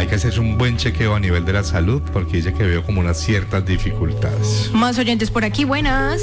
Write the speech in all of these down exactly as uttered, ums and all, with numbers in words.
hay que hacer un buen chequeo a nivel de la salud porque dice que veo como unas ciertas dificultades. Más oyentes por aquí, buenas.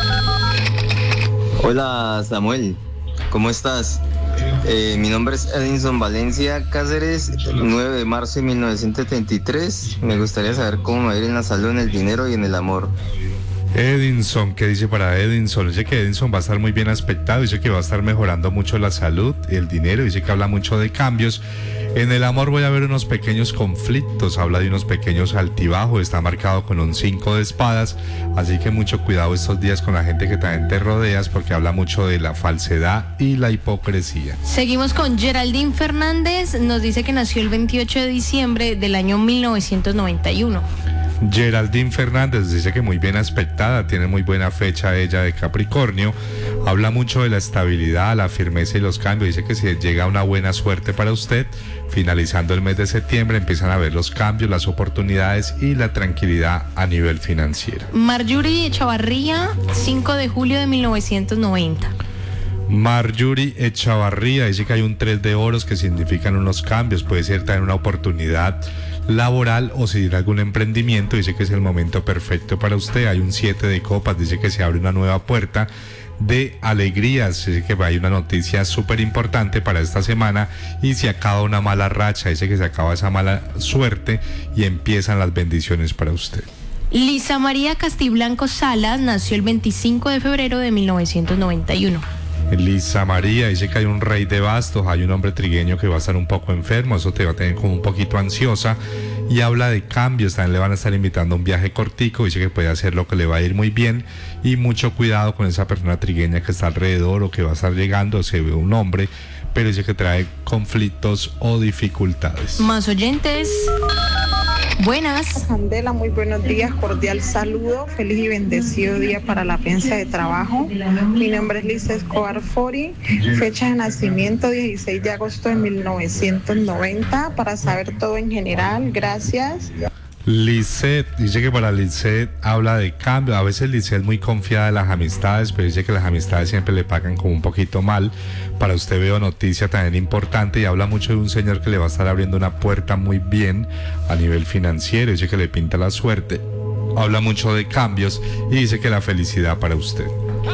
Hola Samuel, ¿cómo estás? Eh, mi nombre es Edinson Valencia Cáceres, nueve de marzo de mil novecientos setenta y tres. Me gustaría saber cómo me va a ir en la salud, en el dinero y en el amor. Edinson, ¿qué dice para Edinson? Dice que Edinson va a estar muy bien aspectado, dice que va a estar mejorando mucho la salud, el dinero, dice que habla mucho de cambios. En el amor voy a ver unos pequeños conflictos, habla de unos pequeños altibajos, está marcado con un cinco de espadas, así que mucho cuidado estos días con la gente que también te rodeas porque habla mucho de la falsedad y la hipocresía. Seguimos con Geraldine Fernández, nos dice que nació el veintiocho de diciembre del año mil novecientos noventa y uno. Geraldine Fernández dice que muy bien aspectada, tiene muy buena fecha ella de Capricornio, habla mucho de la estabilidad, la firmeza y los cambios, dice que si llega una buena suerte para usted, finalizando el mes de septiembre empiezan a ver los cambios, las oportunidades y la tranquilidad a nivel financiero. Marjorie Echavarría, cinco de julio de mil novecientos noventa. Marjorie Echavarría dice que hay un tres de oros que significan unos cambios, puede ser también una oportunidad laboral o si tiene algún emprendimiento, dice que es el momento perfecto para usted. Hay un siete de copas, dice que se abre una nueva puerta de alegrías, dice que hay una noticia súper importante para esta semana y se acaba una mala racha, dice que se acaba esa mala suerte y empiezan las bendiciones para usted. Lisa María Castiblanco Salas nació el veinticinco de febrero de mil novecientos noventa y uno. Lisa María dice que hay un rey de bastos, hay un hombre trigueño que va a estar un poco enfermo, eso te va a tener como un poquito ansiosa y habla de cambios, también le van a estar invitando a un viaje cortico, dice que puede hacer lo que le va a ir muy bien y mucho cuidado con esa persona trigueña que está alrededor o que va a estar llegando, se ve un hombre, pero dice que trae conflictos o dificultades. Más oyentes. Buenas. Candela, muy buenos días, cordial saludo, feliz y bendecido día para la prensa de trabajo. Mi nombre es Lisa Escobar Fori, fecha de nacimiento dieciséis de agosto de mil novecientos noventa, para saber todo en general, gracias. Lisette, dice que para Lisette habla de cambio, a veces Lisette es muy confiada de las amistades, pero dice que las amistades siempre le pagan como un poquito mal. Para usted veo noticia también importante y habla mucho de un señor que le va a estar abriendo una puerta muy bien a nivel financiero, dice que le pinta la suerte, habla mucho de cambios y dice que la felicidad para usted.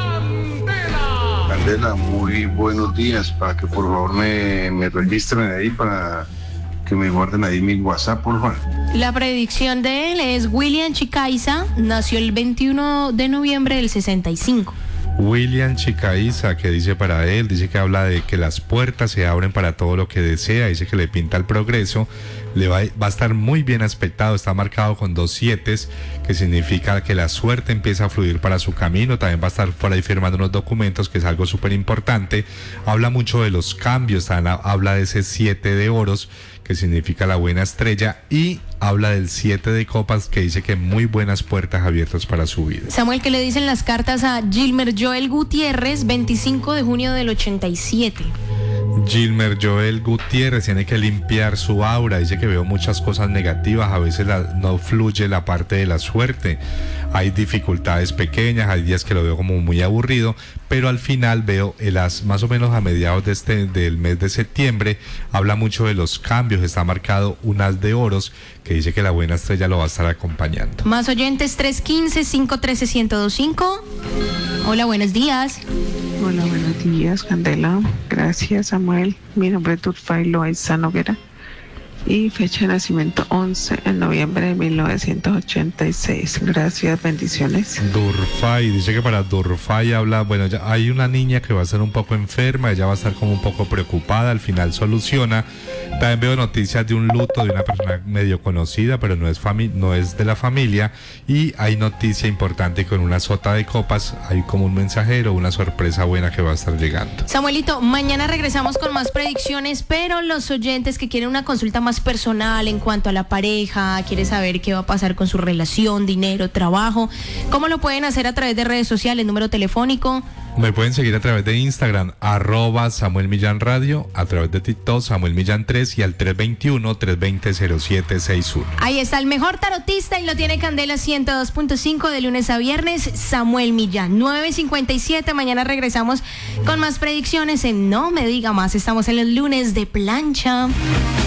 Candela, muy buenos días, para que por favor me, me registren ahí para que me guarden ahí mi WhatsApp, por favor. La predicción de él es William Chicaiza, nació el veintiuno de noviembre del sesenta y cinco. William Chicaiza, que dice para él, dice que habla de que las puertas se abren para todo lo que desea, dice que le pinta el progreso, le va, va a estar muy bien aspectado, está marcado con dos sietes, que significa que la suerte empieza a fluir para su camino, también va a estar por ahí firmando unos documentos, que es algo súper importante, habla mucho de los cambios, también habla de ese siete de oros, que significa la buena estrella, y habla del siete de copas, que dice que muy buenas puertas abiertas para su vida. Samuel, ¿qué le dicen las cartas a Gilmer Joel Gutiérrez, veinticinco de junio del ochenta y siete? Gilmer Joel Gutiérrez tiene que limpiar su aura, dice que veo muchas cosas negativas, a veces la, no fluye la parte de la suerte, hay dificultades pequeñas, hay días que lo veo como muy aburrido, pero al final veo el as, más o menos a mediados de este, del mes de septiembre, habla mucho de los cambios, está marcado un as de oros, que dice que la buena estrella lo va a estar acompañando. Más oyentes, tres uno cinco, cinco uno tres, uno cero dos cinco. Hola, buenos días. Hola, buenos días, Candela. Gracias, Samuel. Mi nombre es Durfay Loaiza Noguera y fecha de nacimiento once de noviembre de mil novecientos ochenta y seis. Gracias, bendiciones. Durfay, dice que para Durfay habla, bueno, ya hay una niña que va a estar un poco enferma, ella va a estar como un poco preocupada, al final soluciona. También veo noticias de un luto de una persona medio conocida, pero no es, fami- no es de la familia, y hay noticia importante con una sota de copas, hay como un mensajero, una sorpresa buena que va a estar llegando. Samuelito, mañana regresamos con más predicciones, pero los oyentes que quieren una consulta más personal en cuanto a la pareja, quiere saber qué va a pasar con su relación, dinero, trabajo, ¿cómo lo pueden hacer? A través de redes sociales, número telefónico. Me pueden seguir a través de Instagram, arroba Samuel Millán Radio, a través de TikTok, Samuel Millán tres, y al tres dos uno, tres dos cero, cero siete seis uno. Ahí está el mejor tarotista y lo tiene Candela ciento dos punto cinco de lunes a viernes, Samuel Millán. nueve cincuenta y siete, mañana regresamos con más predicciones en No Me Diga Más. Estamos en los lunes de plancha.